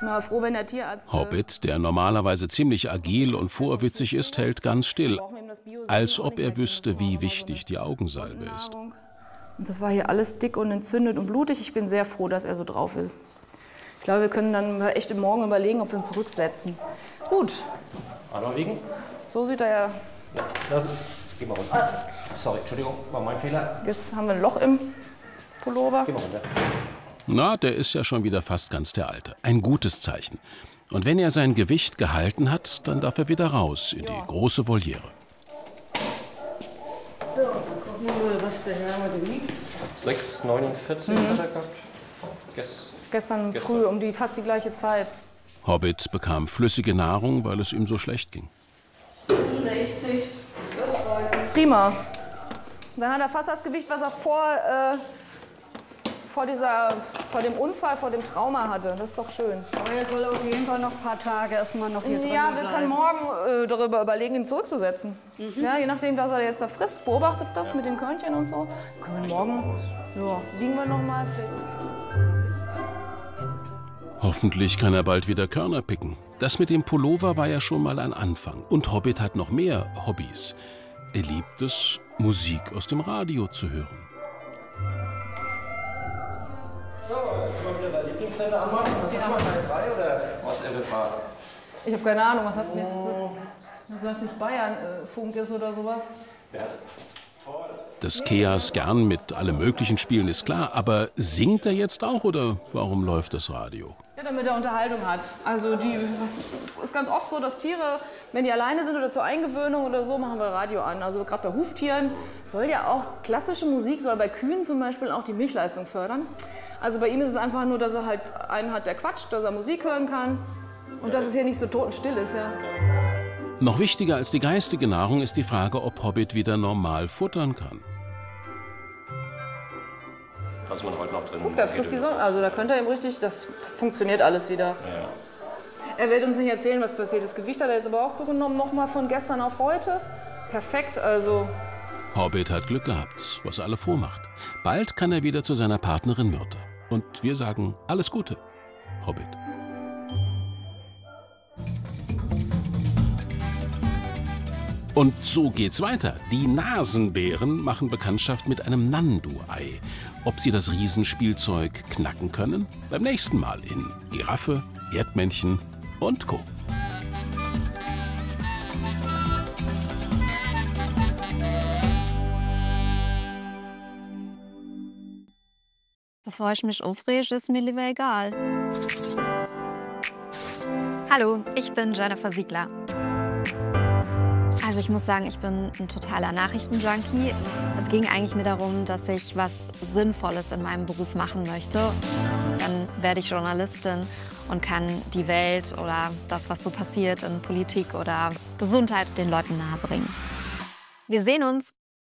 mal froh, wenn der Tierarzt... Hobbit, der normalerweise ziemlich agil und vorwitzig ist, hält ganz still, als ob er wüsste, wie wichtig die Augensalbe ist. Und das war hier alles dick und entzündet und blutig. Ich bin sehr froh, dass er so drauf ist. Ich glaube, wir können dann echt im Morgen überlegen, ob wir ihn zurücksetzen. Gut. Einmal wiegen. So sieht er ja... Ja, geh mal runter. Sorry, Entschuldigung, war mein Fehler. Jetzt haben wir ein Loch im Pullover. Geh mal runter. Na, der ist ja schon wieder fast ganz der Alte. Ein gutes Zeichen. Und wenn er sein Gewicht gehalten hat, dann darf er wieder raus in die große Voliere. So, gucken wir mal, was der Herr heute wiegt. 6,49 hat er gehabt. Gestern früh, um fast die gleiche Zeit. Hobbit bekam flüssige Nahrung, weil es ihm so schlecht ging. 60. Prima. Dann hat er fast das Gewicht, was er vor dem Unfall, vor dem Trauma hatte. Das ist doch schön. Aber er soll auf jeden Fall noch ein paar Tage erstmal noch hier drin Ja, wir bleiben. können morgen darüber überlegen, ihn zurückzusetzen. Ja, je nachdem, was er jetzt da frisst, beobachtet das mit den Körnchen und so. Können wir morgen, ja, wiegen wir noch mal. Hoffentlich kann er bald wieder Körner picken. Das mit dem Pullover war ja schon mal ein Anfang. Und Hobbit hat noch mehr Hobbys. Er liebt es, Musik aus dem Radio zu hören. So, jetzt können wir wieder sein Lieblingssender anmachen. Was ist Teil 3 oder was, LFH? Ich habe keine Ahnung, was hat mir... Also was nicht Bayern-Funk ist oder sowas. Wer hat Dass Keas gern mit allem Möglichen spielen, ist klar. Aber singt er jetzt auch oder warum läuft das Radio? Ja, damit er Unterhaltung hat. Also ist ganz oft so, dass Tiere, wenn die alleine sind oder zur Eingewöhnung oder so, machen wir Radio an. Also gerade bei Huftieren soll ja auch klassische Musik, soll bei Kühen zum Beispiel auch die Milchleistung fördern. Also bei ihm ist es einfach nur, dass er halt einen hat, der quatscht, dass er Musik hören kann und dass es hier nicht so totenstill ist. Ja. Noch wichtiger als die geistige Nahrung ist die Frage, ob Hobbit wieder normal futtern kann. Was man heute noch drin? Guck, da frisst die Sonne. Also da könnte er ihm richtig, das funktioniert alles wieder. Ja. Er wird uns nicht erzählen, was passiert. Das Gewicht hat er jetzt aber auch zugenommen, nochmal von gestern auf heute. Perfekt, also. Hobbit hat Glück gehabt, was alle froh macht. Bald kann er wieder zu seiner Partnerin Myrte. Und wir sagen alles Gute, Hobbit. Und so geht's weiter. Die Nasenbären machen Bekanntschaft mit einem Nandu-Ei. Ob sie das Riesenspielzeug knacken können? Beim nächsten Mal in Giraffe, Erdmännchen und Co. Bevor ich mich aufrege, ist mir lieber egal. Hallo, ich bin Jennifer Siegler. Also ich muss sagen, ich bin ein totaler Nachrichtenjunkie. Es ging eigentlich mir darum, dass ich was Sinnvolles in meinem Beruf machen möchte. Dann werde ich Journalistin und kann die Welt oder das, was so passiert in Politik oder Gesundheit, den Leuten nahebringen. Wir sehen uns!